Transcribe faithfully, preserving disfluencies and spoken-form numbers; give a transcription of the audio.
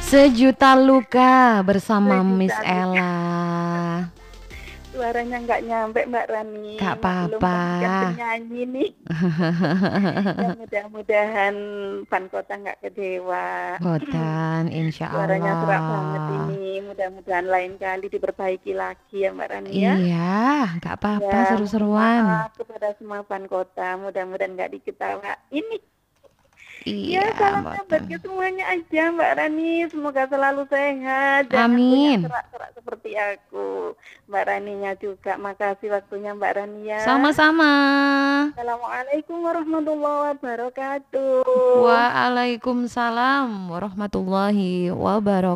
Sejuta Luka bersama Miss Sejuta Luka. Ella. Suaranya nggak nyampe Mbak Rani, Gak maklum apa-apa. kami kan penyanyi nih. Ya mudah-mudahan Fun Kota nggak kecewa. Botan, insya Suaranya serak banget Allah. ini, mudah-mudahan lain kali diperbaiki lagi ya Mbak Rani ya. Iya, gak apa-apa, Ya mohon seru-seruan. maaf kepada semua Fun Kota, mudah-mudahan nggak diketawain nih. Ya, Iya, salamnya buat botan. ke semuanya aja Mbak Rani. Semoga selalu sehat. Jangan punya Amin. serak-serak seperti aku. Mbak Raninya juga. Makasih waktunya Mbak Rani ya. Sama-sama. Assalamualaikum warahmatullahi wabarakatuh. Waalaikumsalam warahmatullahi wabarakatuh.